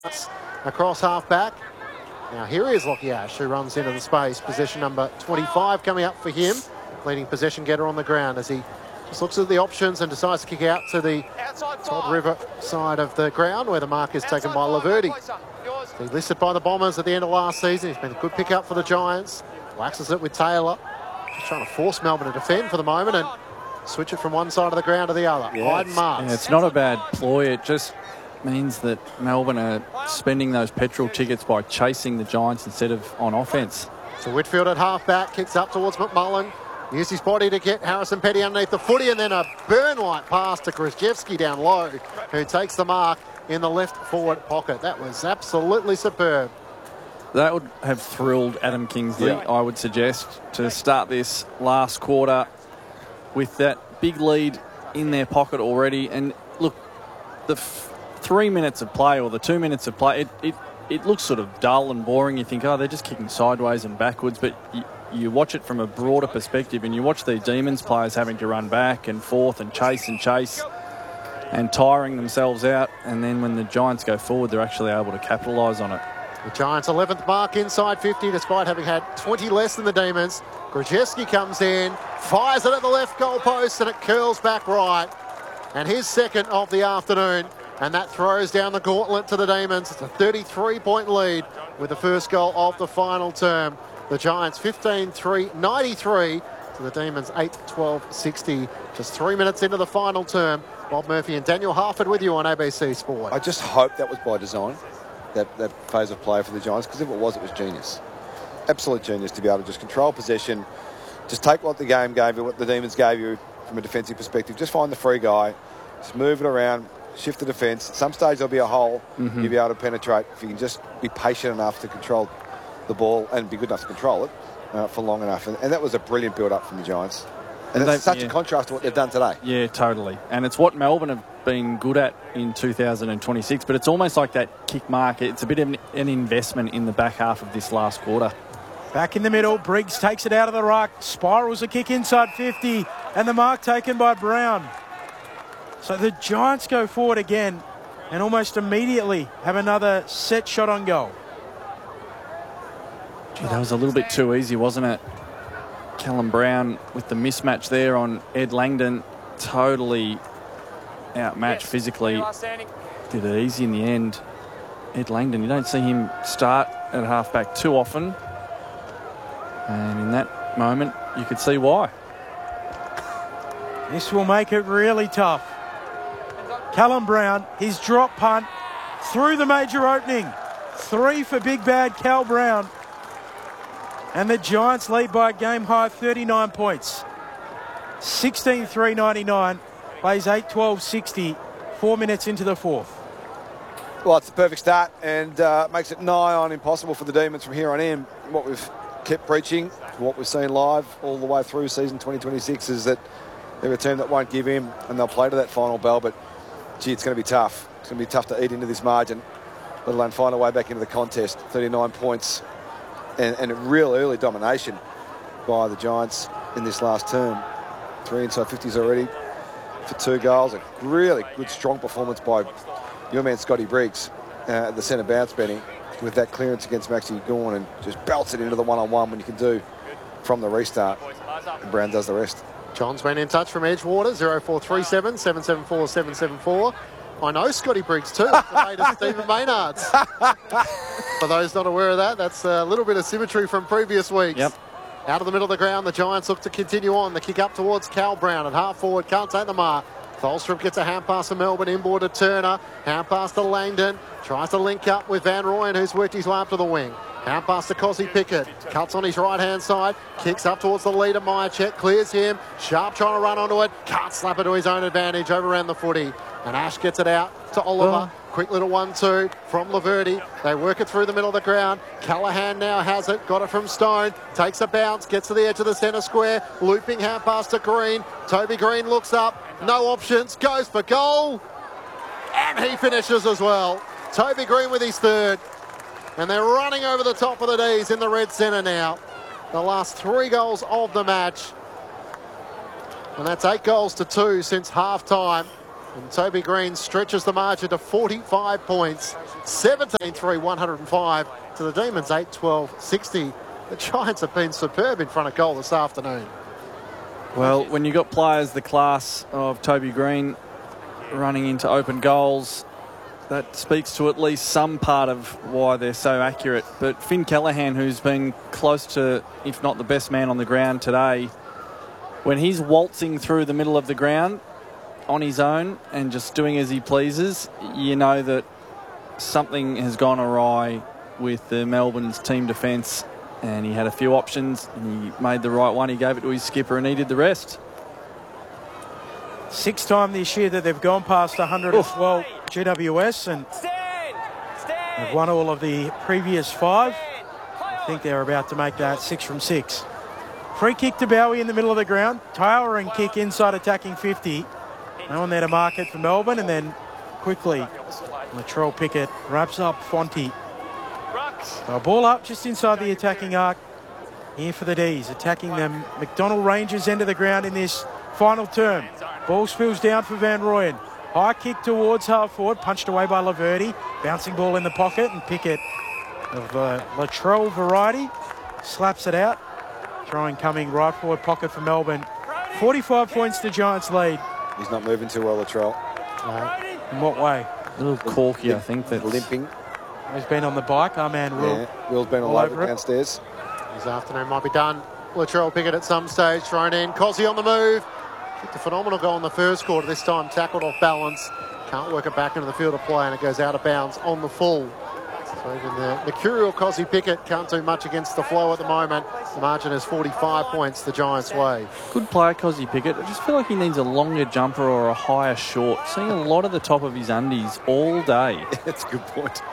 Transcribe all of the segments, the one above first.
across half-back. Now here is Lockie Ash, who runs into the space. Possession number 25 coming up for him. Leading possession getter on the ground as he just looks at the options and decides to kick out to the Todd River side of the ground, where the mark is taken by Laverty. He listed by the Bombers at the end of last season. He's been a good pick-up for the Giants. Waxes it with Taylor. Just trying to force Melbourne to defend for the moment and switch it from one side of the ground to the other. Hayden Marks. Yeah, it's not a bad ploy. It just means that Melbourne are spending those petrol tickets by chasing the Giants instead of on offence. So Whitfield at half-back, kicks up towards McMullen. Used his body to get Harrison Petty underneath the footy, and then a burn-like pass to Krzyzewski down low, who takes the mark in the left forward pocket. That was absolutely superb. That would have thrilled Adam Kingsley, I would suggest, to start this last quarter with that big lead in their pocket already. And look, the 3 minutes of play or the 2 minutes of play, it looks sort of dull and boring. You think, oh, they're just kicking sideways and backwards, but you watch it from a broader perspective, and you watch the Demons players having to run back and forth and chase and tiring themselves out. And then when the Giants go forward, they're actually able to capitalise on it. The Giants' 11th mark inside 50, despite having had 20 less than the Demons. Krzyzewski comes in, fires it at the left goal post, and it curls back right. And his second of the afternoon. And that throws down the gauntlet to the Demons. It's a 33-point lead with the first goal of the final term. The Giants 15-3-93 to the Demons 8-12-60. Just 3 minutes into the final term. Bob Murphy and Daniel Harford with you on ABC Sport. I just hope that was by design, that phase of play for the Giants, because if it was genius. Absolute genius to be able to just control possession, just take what the game gave you, what the Demons gave you from a defensive perspective, just find the free guy, just move it around, shift the defence. At some stage there'll be a hole, you'll be able to penetrate if you can just be patient enough to control the ball and be good enough to control it for long enough. And that was a brilliant build-up from the Giants. And it's such a contrast to what they've done today. Yeah, totally. And it's what Melbourne have been good at in 2026, but it's almost like that kick mark. It's a bit of an investment in the back half of this last quarter. Back in the middle, Briggs takes it out of the ruck, spirals a kick inside 50, and the mark taken by Brown. So the Giants go forward again and almost immediately have another set shot on goal. Gee, that was a little bit too easy, wasn't it? Callum Brown with the mismatch there on Ed Langdon, totally outmatched physically. Did it easy in the end. Ed Langdon, you don't see him start at halfback too often. And in that moment, you could see why. This will make it really tough. Callum Brown, his drop punt through the major opening. 3 for big bad Cal Brown. And the Giants lead by a game-high 39 points. 16-3-99, plays 8-12-60, 4 minutes into the fourth. Well, it's the perfect start and makes it nigh on impossible for the Demons from here on in. What we've kept preaching, what we've seen live all the way through season 2026 is that they're a team that won't give in and they'll play to that final bell, but gee, it's going to be tough. It's going to be tough to eat into this margin, let alone find a way back into the contest. 39 points and a real early domination by the Giants in this last term. 3 inside 50s already for 2 goals. A really good, strong performance by your man Scotty Briggs at the centre bounce, Benny, with that clearance against Maxi Gawn and just belts it into the one-on-one when you can do from the restart. And Brown does the rest. John's been in touch from Edgewater, 0437 774 774. I know Scotty Briggs too, the mate of Stephen Maynard's. For those not aware of that, that's a little bit of symmetry from previous weeks. Yep. Out of the middle of the ground, the Giants look to continue on. The kick up towards Cal Brown at half forward, can't take the mark. Tholstrup gets a hand pass to Melbourne, inboard to Turner, hand pass to Langdon, tries to link up with Van Rooyen, who's worked his way up to the wing. Hand pass to Cosy Pickett, cuts on his right-hand side, kicks up towards the leader, Myercheck, clears him, Sharp trying to run onto it, can't slap it to his own advantage, overran the footy, and Ash gets it out to Oliver. Quick little 1-2 from Laverty. They work it through the middle of the ground. Callaghan now has it, got it from Stone, takes a bounce, gets to the edge of the centre square, looping hand pass to Green. Toby Green looks up, no options, goes for goal, and he finishes as well. Toby Green with his third. And they're running over the top of the D's in the red centre now. The last 3 goals of the match. And that's 8 goals to 2 since half-time. And Toby Green stretches the margin to 45 points. 17-3, 105 to the Demons, 8-12, 60. The Giants have been superb in front of goal this afternoon. Well, when you've got players the class of Toby Green running into open goals, that speaks to at least some part of why they're so accurate. But Finn Callaghan, who's been close to, if not the best man on the ground today, when he's waltzing through the middle of the ground on his own and just doing as he pleases, you know that something has gone awry with the Melbourne's team defence, and he had a few options and he made the right one. He gave it to his skipper and he did the rest. Sixth time this year that they've gone past 100 as well, GWS, and they've won all of the previous 5. I think they're about to make that 6 from 6. Free kick to Bowie in the middle of the ground. Towering kick inside attacking 50. No one there to mark it for Melbourne, and then quickly Latrell Pickett wraps up Fonte. So a ball up just inside the attacking arc here for the D's, attacking them McDonald Rangers end of the ground in this final term. Ball spills down for Van Rooyen. High kick towards half forward, punched away by Laverty. Bouncing ball in the pocket, and Pickett of Latrell variety slaps it out. Throwing coming right forward pocket for Melbourne. 45 points to Giants lead. He's not moving too well, Latrell. In what way? A little corky, I think. That's Limping. He's been on the bike. Our man Will. Yeah, Will's been all over downstairs. This afternoon might be done. Latrell Pickett at some stage thrown in. Cozzy on the move. Kicked a phenomenal goal in the first quarter. This time tackled off balance. Can't work it back into the field of play, and it goes out of bounds on the full. So even the mercurial Cozzy Pickett can't do much against the flow at the moment. The margin is 45 points the Giants' way. good player, Cozzy Pickett. I just feel like he needs a longer jumper or a higher short. Seeing a lot of the top of his undies all day. That's a good point.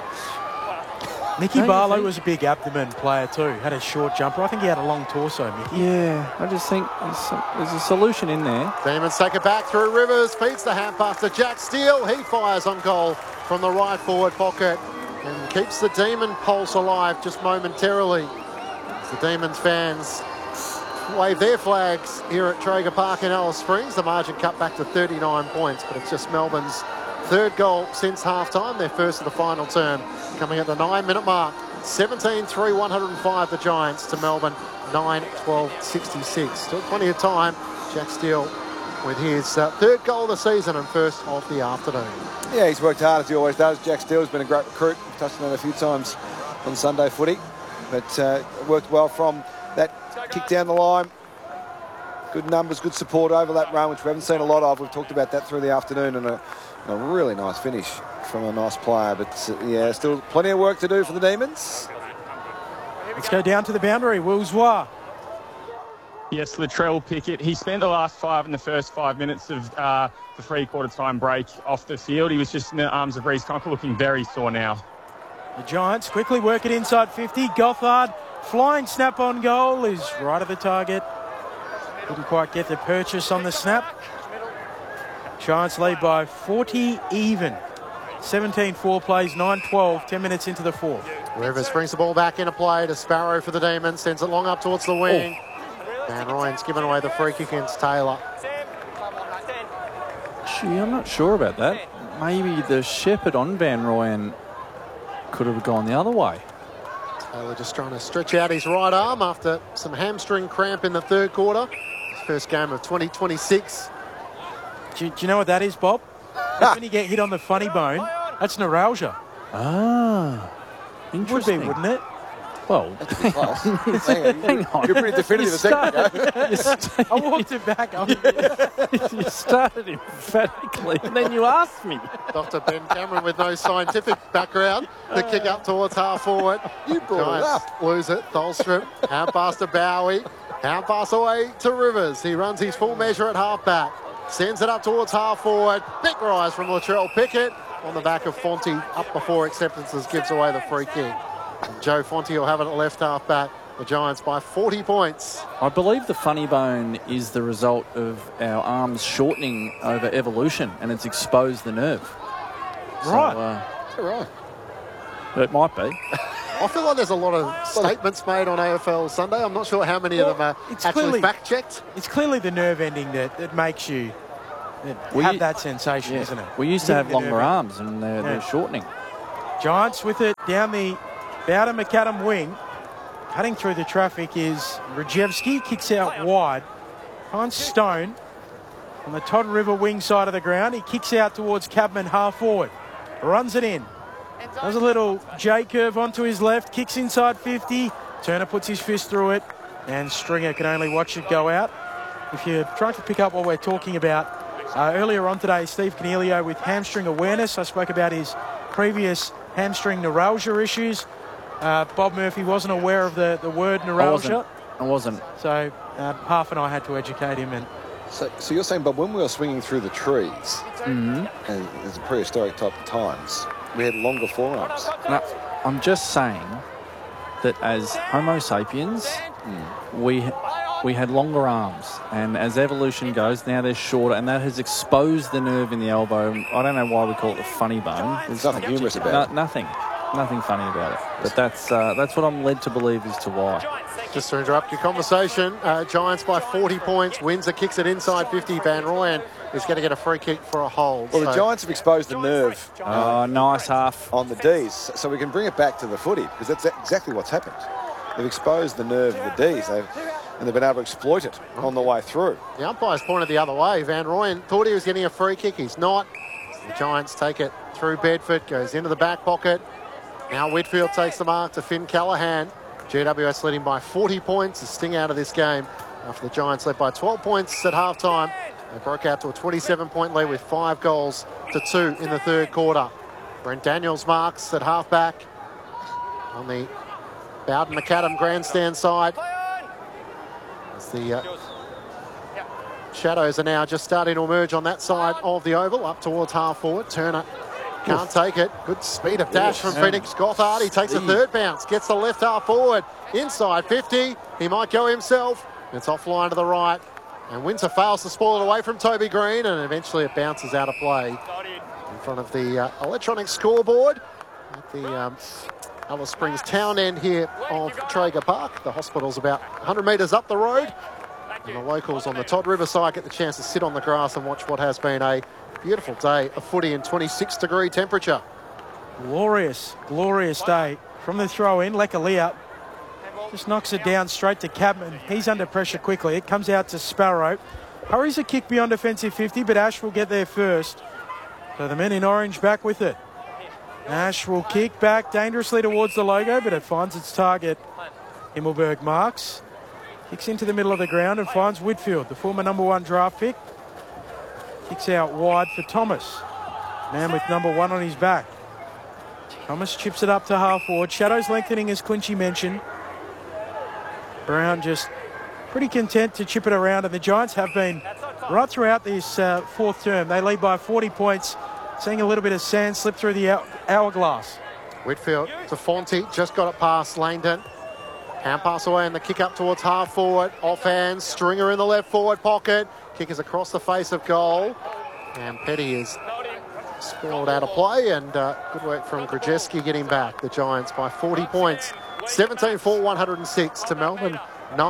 Nicky Barlow was a big abdomen player too. Had a short jumper. I think he had a long torso, Mickey. Yeah, I just think there's a solution in there. Demons take it back through Rivers. Feeds the hand pass to Jack Steele. He fires on goal from the right forward pocket and keeps the Demon pulse alive just momentarily. As the Demons fans wave their flags here at Traeger Park in Alice Springs. The margin cut back to 39 points, but it's just Melbourne's third goal since half-time, their first of the final term, coming at the 9-minute mark. 17-3, 105 the Giants to Melbourne, 9-12, 66. Still plenty of time. Jack Steele with his third goal of the season and first of the afternoon. Yeah, he's worked hard as he always does. Jack Steele's been a great recruit. We've touched on that a few times on Sunday footy, but worked well from that kick down the line. Good numbers, good support over that run, which we haven't seen a lot of. We've talked about that through the afternoon, and a really nice finish from a nice player. But yeah, still plenty of work to do for the Demons. Let's go down to the boundary. Will Zwar. Yes, Latrell Pickett. He spent the last 5 in the first 5 minutes of the three-quarter time break off the field. He was just in the arms of Reece Conker, looking very sore now. The Giants quickly work it inside 50. Gothard, flying snap on goal, is right at the target. Didn't quite get the purchase on the snap. Giants lead by 40 even. 17-4 plays, 9-12, 10 minutes into the fourth. Rivers brings the ball back into play to Sparrow for the Demons, sends it long up towards the wing. Van Rooyen's given away the free kick against Taylor. Gee, I'm not sure about that. Maybe the shepherd on Van Rooyen could have gone the other way. Taylor just trying to stretch out his right arm after some hamstring cramp in the third quarter. His first game of 2026. Do you know what that is, Bob? That's when you get hit on the funny bone. That's neuralgia. Ah, interesting. Would be, wouldn't it? Well, Hang on. You're pretty definitive a second ago. I walked it back. You started emphatically, and then you asked me. Dr. Ben Cameron with no scientific background. The kick up towards half forward. You brought it up. Lose it. Tholstrup. Hand pass to Bowie. Hand pass away to Rivers. He runs his full measure at half back. Sends it up towards half forward. Big rise from Latrell Pickett on the back of Fonte. Up before acceptances, gives away the free kick. And Joe Fonte will have it at left half back. The Giants by 40 points. I believe the funny bone is the result of our arms shortening over evolution, and it's exposed the nerve. Right. So, it might be. I feel like there's a lot of statements made on AFL Sunday. I'm not sure how many of them are actually fact-checked. It's clearly the nerve ending that makes you have that sensation, Yeah. isn't it? We used to have Hitting the longer nerve. arms, and they're shortening. Giants with it down the Bowden McAdam wing. Cutting through the traffic is Rajewski, kicks out wide. Finds Stone on the Todd River wing side of the ground. He kicks out towards Cabman half forward. Runs it in. Does a little J curve onto his left. Kicks inside 50. Turner puts his fist through it. And Stringer can only watch it go out. If you're trying to pick up what we're talking about, earlier on today, Steve Cornelio with hamstring awareness. I spoke about his previous hamstring neuralgia issues. Bob Murphy wasn't aware of the word neuralgia. I wasn't. So Half and I had to educate him. And So you're saying, Bob, when we were swinging through the trees, and it's a prehistoric type of times, we had longer forearms. No, I'm just saying that as Homo sapiens, we had longer arms, and as evolution goes, now they're shorter, and that has exposed the nerve in the elbow. I don't know why we call it the funny bone. There's nothing humorous about it. Nothing funny about it. But that's what I'm led to believe as to why. Just to interrupt your conversation, Giants by 40 points. Windsor kicks it inside 50. Van Rooyen is going to get a free kick for a hold. Well, the Giants have exposed the nerve Nice half. on the Ds, so we can bring it back to the footy, because that's exactly what's happened. They've exposed the nerve of the Ds, and they've been able to exploit it on the way through. The umpire's pointed the other way. Van Rooyen thought he was getting a free kick. He's not. The Giants take it through Bedford, goes into the back pocket. Now Whitfield takes the mark to Finn Callaghan. GWS leading by 40 points. A sting out of this game after the Giants led by 12 points at half-time. They broke out to a 27-point lead with 5 goals to 2 in the third quarter. Brent Daniels marks at half-back on the Bowden McAdam grandstand side. As the shadows are now just starting to emerge on that side of the oval, up towards half-forward. Turner can't take it. Good speed of dash from Phoenix Gothard. He takes a third bounce, gets the left half forward, inside 50. He might go himself. It's offline to the right. And Windsor fails to spoil it away from Toby Green, and eventually it bounces out of play in front of the electronic scoreboard at the Alice Springs town end here of Traeger Park. The hospital's about 100 metres up the road. And the locals on the Todd River side get the chance to sit on the grass and watch what has been a beautiful day of footy in 26-degree temperature. glorious, glorious day. From the throw-in, Lekalia just knocks it down straight to Cabman. He's under pressure quickly. It comes out to Sparrow. Hurries a kick beyond defensive 50, but Ash will get there first. So the men in orange back with it. Ash will kick back dangerously towards the logo, but it finds its target. Himmelberg marks. Kicks into the middle of the ground and finds Whitfield, the former #1 draft pick. Kicks out wide for Thomas. Man with #1 on his back. Thomas chips it up to half forward. Shadows lengthening, as Clinchy mentioned. Brown just pretty content to chip it around, and the Giants have been right throughout this fourth term. They lead by 40 points, seeing a little bit of sand slip through the hourglass. Whitfield to Fonte, just got it past Langdon. Hand pass away and the kick up towards half forward. Offhand, Stringer in the left forward pocket. Kick is across the face of goal. And Petty is spoiled out of play, and good work from Grzeski getting back. The Giants by 40 points. 17-4, 106 to Melbourne,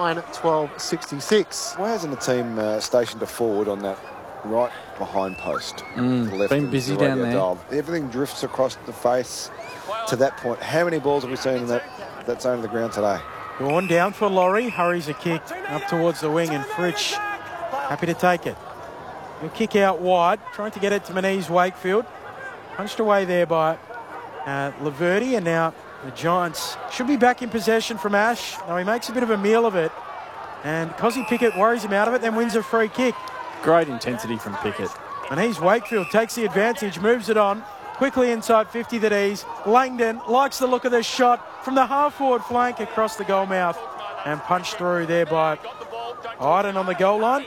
9-12-66. Why hasn't the team stationed a forward on that right behind post? To the left Been of busy the radio down there. dial? Everything drifts across the face to that point. How many balls have we seen in that zone of the ground today? Drawn down for Laurie. Hurries a kick up towards the wing, and Fritsch happy to take it. He'll kick out wide, trying to get it to Manise Wakefield. Punched away there by Laverty, and now the Giants should be back in possession from Ash. Now he makes a bit of a meal of it, and Cozzy Pickett worries him out of it, then wins a free kick. Great intensity from Pickett. Manise Wakefield takes the advantage, moves it on. Quickly inside 50 that ease. Langdon likes the look of the shot from the half-forward flank across the goal mouth, and punched through there by Iden on the goal line.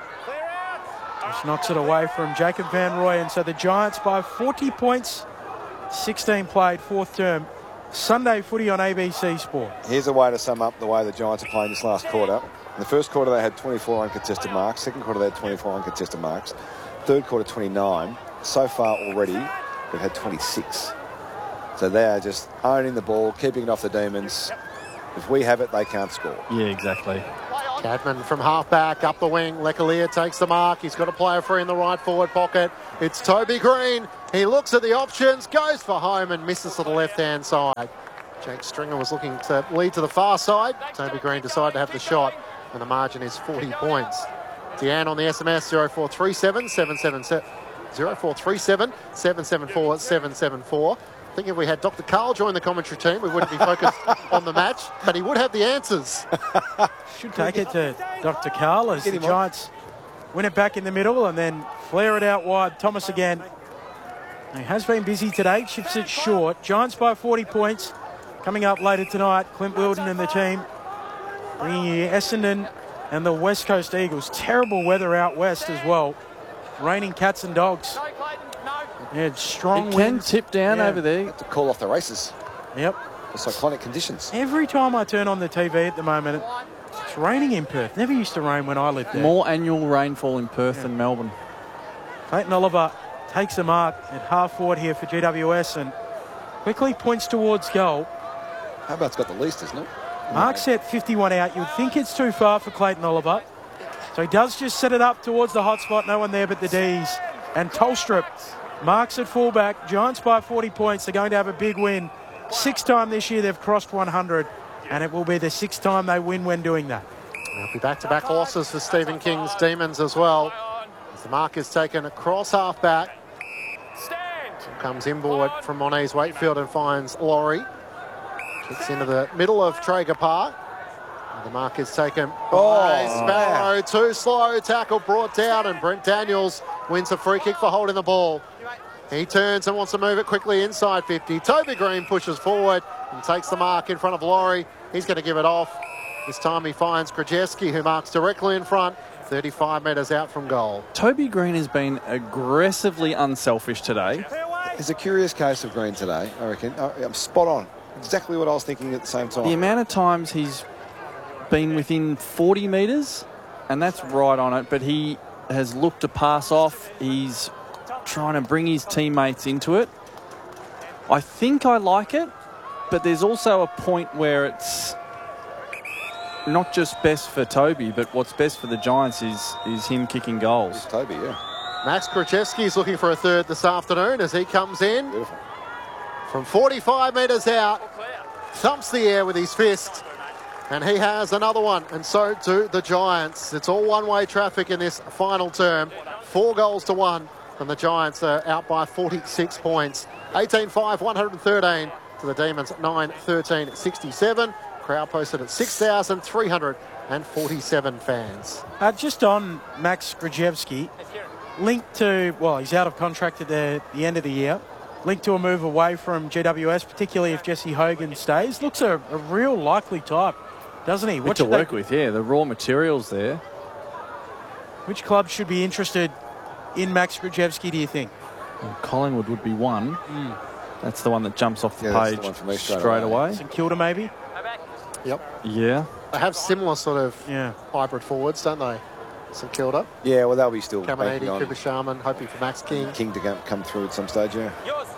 Just knocks it away from Jacob Van Rooyen. So the Giants by 40 points, 16 played, fourth term. Sunday footy on ABC Sport. Here's a way to sum up the way the Giants are playing this last quarter. In the first quarter, they had 24 uncontested marks. Second quarter, they had 24 uncontested marks. Third quarter, 29. So far already, we've had 26. So they are just owning the ball, keeping it off the Demons. If we have it, they can't score. Yeah, exactly. Cadman from half-back, up the wing. Lecalier takes the mark. He's got a player free in the right forward pocket. It's Toby Green. He looks at the options, goes for home and misses to the left-hand side. Jake Stringer was looking to lead to the far side. Toby Green decided to have the shot, and the margin is 40 points. Deanne on the SMS, 0437 777 0437 774 774. I think if we had Dr. Carl join the commentary team, we wouldn't be focused on the match, but he would have the answers. Should take it to Dr. Carl as the Giants win it back in the middle and then flare it out wide. Thomas again. He has been busy today, shifts it short. Giants by 40 points. Coming up later tonight, Clint Wilden and the team bringing you Essendon and the West Coast Eagles. Terrible weather out west as well. Raining cats and dogs. Yeah, strong It can winds. tip down over there. Have to call off the races. Yep. The cyclonic conditions. Every time I turn on the TV at the moment, it's raining in Perth. Never used to rain when I lived there. More annual rainfall in Perth than Melbourne. Clayton Oliver takes the mark at half forward here for GWS and quickly points towards goal. Hobart's got the least, isn't it? Mark set 51 out. You would think it's too far for Clayton Oliver. So he does just set it up towards the hot spot. No one there but the D's. And Tolstrup marks at fullback. Giants by 40 points. They're going to have a big win. 6th time this year they've crossed 100. And it will be the 6th time they win when doing that. There'll be back-to-back losses for Stephen King's Demons as well. As the mark is taken across half-back. Comes inboard from Monet's Wakefield and finds Laurie. Kicks into the middle of Traeger Park. The mark is taken by Sparrow. Too slow. Tackle brought down, and Brent Daniels wins a free kick for holding the ball. He turns and wants to move it quickly inside 50. Toby Green pushes forward and takes the mark in front of Laurie. He's going to give it off. This time he finds Krajewski, who marks directly in front, 35 metres out from goal. Toby Green has been aggressively unselfish today. It's a curious case of Green today, I reckon. I'm spot on. Exactly what I was thinking at the same time. The amount of times he's been within 40 metres, and that's right on it, but he has looked to pass off. He's trying to bring his teammates into it. I think I like it, but there's also a point where it's not just best for Toby, but what's best for the Giants is him kicking goals. It's Toby, yeah. Max Krajewski is looking for a third this afternoon as he comes in. Beautiful. From 45 metres out, thumps the air with his fist, and he has another one, and so do the Giants. It's all one-way traffic in this final term. 4 goals to 1, and the Giants are out by 46 points. 18-5, 113 to the Demons, 9-13, 67. Crowd posted at 6,347 fans. Just on Max Krajewski, linked to, well, he's out of contract at the end of the year. Linked to a move away from GWS, particularly if Jesse Hogan stays. Looks a real likely type, doesn't he? What to work with, yeah. The raw materials there. Which club should be interested in Max Krajewski, do you think? Well, Collingwood would be one. That's the one that jumps off the that's the page one for me straight away. St Kilda, maybe? Yep. Yeah. They have similar sort of hybrid forwards, don't they? St Kilda. Yeah, well, they'll be still Caminiti, banking on Cooper Sharman, hoping for Max King. King to come through at some stage, yeah.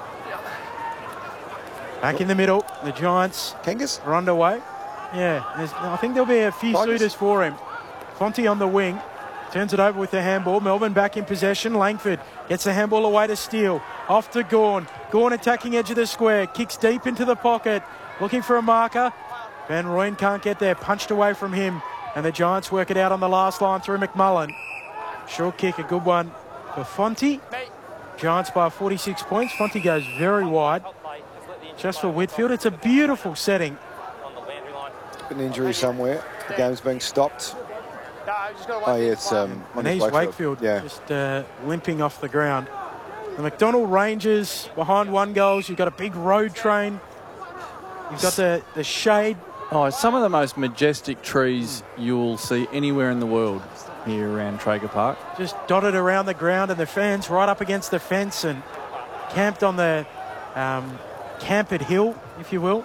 Back in the middle, the Giants Kangas? are underway. Yeah, I think there'll be a few suitors for him. Fonte on the wing, turns it over with the handball. Melbourne back in possession. Langford gets the handball away to Steele. Off to Gawn. Gawn attacking edge of the square. Kicks deep into the pocket. Looking for a marker. Van Rooyen can't get there. Punched away from him. And the Giants work it out on the last line through McMullen. Short kick, a good one for Fonte. Giants by 46 points. Fonte goes very wide. Just for Whitfield. It's a beautiful setting. An injury somewhere. The game's being stopped. Oh, yeah, it's And he's Wakefield just limping off the ground. The McDonald Rangers behind 1 goal. You've got a big road train. You've got the shade. Oh, some of the most majestic trees you'll see anywhere in the world here around Traeger Park. Just dotted around the ground, and the fans right up against the fence and camped on the campered hill, if you will.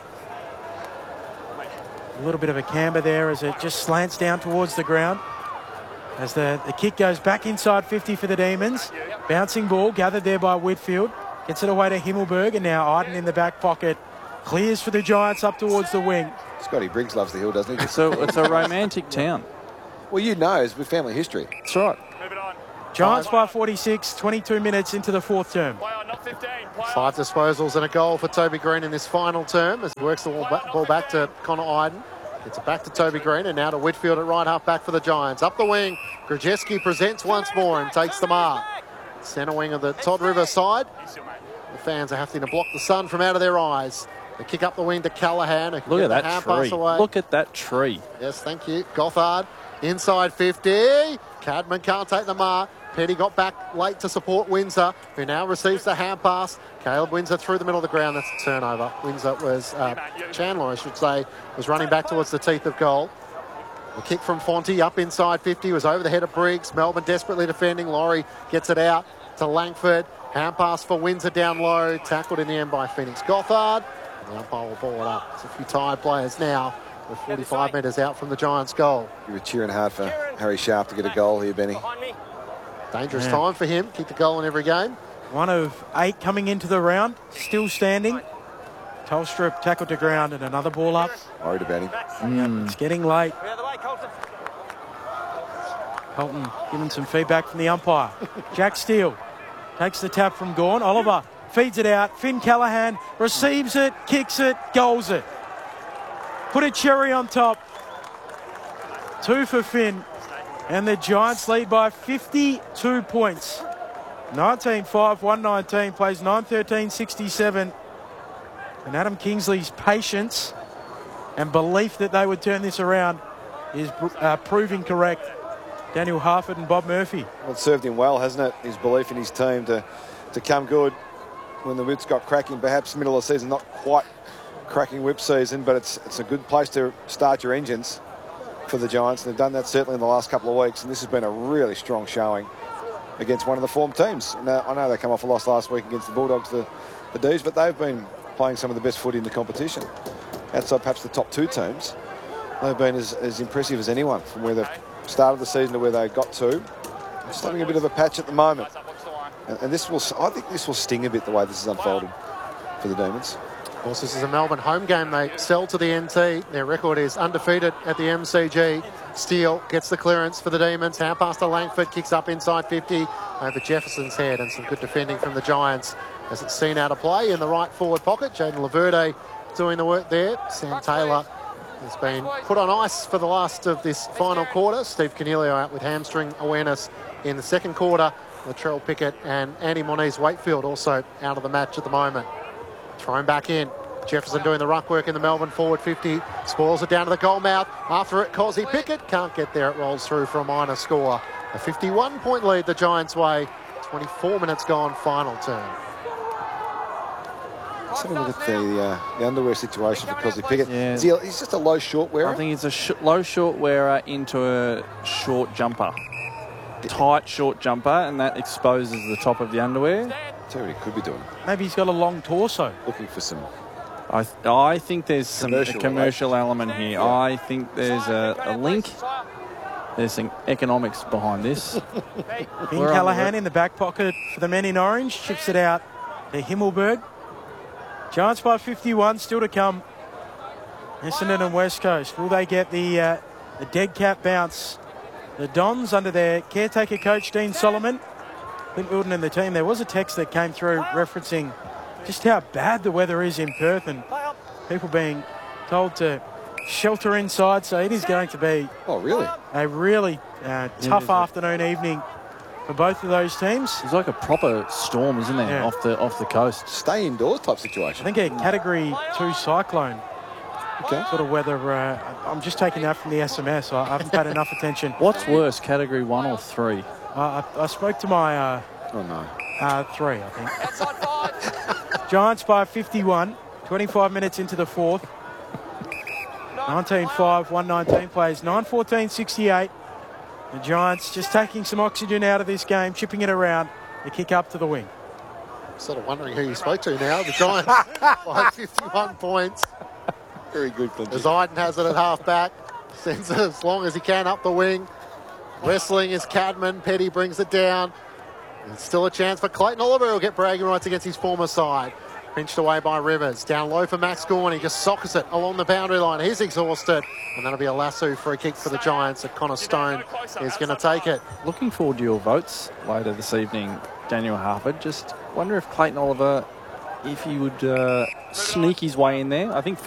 A little bit of a camber there as it just slants down towards the ground. As the kick goes back inside 50 for the Demons. Bouncing ball gathered there by Whitfield. Gets it away to Himmelberg, and now Arden in the back pocket. Clears for the Giants up towards the wing. Scotty Briggs loves the hill, doesn't he? So it's a romantic town. Well, you know, it's with family history. That's right. Giants by 46, 22 minutes into the fourth term. 5 disposals and a goal for Toby Green in this final term as he works the ball back to Connor Iden. Gets it back to Toby Green and now to Whitfield at right half back for the Giants. Up the wing, Grzeski presents once more and takes the mark. Centre wing of the Todd River side. The fans are having to block the sun from out of their eyes. They kick up the wing to Callaghan. Look at that tree. Look at that tree. Yes, thank you. Gothard inside 50. Cadman can't take the mark. Petty got back late to support Windsor, who now receives the hand pass. Caleb Windsor through the middle of the ground. That's a turnover. Windsor was, Chandler, I should say, was running back towards the teeth of goal. The kick from Fonte up inside 50 was over the head of Briggs. Melbourne desperately defending. Laurie gets it out to Langford. Hand pass for Windsor down low. Tackled in the end by Phoenix Gothard. And the umpire will ball it up. There's a few tired players now. We're 45 metres out from the Giants' goal. You were cheering hard for Harry Sharp to get a goal here, Benny. Dangerous time for him. Kick the goal in every game. 1 of 8 coming into the round. Still standing. Tolstrup tackled to ground and another ball up. Worried about him. It's getting late. Colton giving some feedback from the umpire. Jack Steele takes the tap from Gawn. Oliver feeds it out. Finn Callaghan receives it, kicks it, goals it. Put a cherry on top. 2 for Finn. And the Giants lead by 52 points. 19-5, 119, plays 9-13-67. And Adam Kingsley's patience and belief that they would turn this around is proving correct. Daniel Harford and Bob Murphy. Well, it served him well, hasn't it? His belief in his team to come good when the whips got cracking. Perhaps middle of the season, not quite cracking whip season, but it's a good place to start your engines for the Giants. They've done that certainly in the last couple of weeks, and this has been a really strong showing against one of the form teams. Now, I know they come off a loss last week against the Bulldogs, the D's, but they've been playing some of the best footy in the competition. Outside perhaps the top 2 teams, they've been as impressive as anyone from where they've started the season to where they got to. Just having a bit of a patch at the moment. And this will, I think this will sting a bit the way this is unfolding for the Demons. Of course, this is a Melbourne home game. They sell to the NT. Their record is undefeated at the MCG. Steele gets the clearance for the Demons. Hand pass to Langford, kicks up inside 50 over Jefferson's head, and some good defending from the Giants as it's seen out of play in the right forward pocket. Jaden Laverde doing the work there. Sam Taylor has been put on ice for the last of this final quarter. Steve Canelio out with hamstring awareness in the second quarter. Latrell Pickett and Andy Moniz-Wakefield also out of the match at the moment. Thrown back in. Jefferson doing the ruck work in the Melbourne forward 50. Spoils it down to the goal mouth. After it, Cosy Pickett can't get there. It rolls through for a minor score. A 51-point lead the Giants' way. 24 minutes gone, final turn. Let's have a look at the underwear situation for Cosy Pickett. Yeah. He's just a low short wearer. I think he's a low short wearer into a short jumper. Tight short jumper, and that exposes the top of the underwear. That's what he could be doing. Maybe he's got a long torso. Looking for some... I think there's a commercial element here. Yeah. I think there's a link. There's some economics behind this. Finn Callaghan in the back pocket for the men in orange. Chips it out to Himmelberg. Giants by 51, still to come. Essendon and West Coast. Will they get the dead cat bounce? The Dons under their caretaker coach, Dean Solomon. Clint Wilden and the team. There was a text that came through referencing just how bad the weather is in Perth and people being told to shelter inside. So it is going to be a really tough afternoon, evening for both of those teams. It's like a proper storm, isn't there, off the coast? Stay indoors type situation. I think a Category 2 cyclone sort of weather. I'm just taking that from the SMS. I haven't paid enough attention. What's worse, Category 1 or 3? I spoke to my... 3, I think. Giants by 51. 25 minutes into the fourth. 19-5, 119 plays. 9-14-68. The Giants just taking some oxygen out of this game, chipping it around. The kick up to the wing. Sort of wondering who you spoke to now. The Giants by 51 points. Very good, Clinton. As Iden has it at half-back. Sends it as long as he can up the wing. Wrestling is Cadman. Petty brings it down. It's still a chance for Clayton Oliver. He'll get bragging rights against his former side. Pinched away by Rivers. Down low for Max Gorney. Just sockers it along the boundary line. He's exhausted. And that'll be a lasso free kick for the Giants. And Connor Stone is going to take it. Looking forward to your votes later this evening, Daniel Harford. Just wonder if Clayton Oliver, if he would sneak his way in there. I think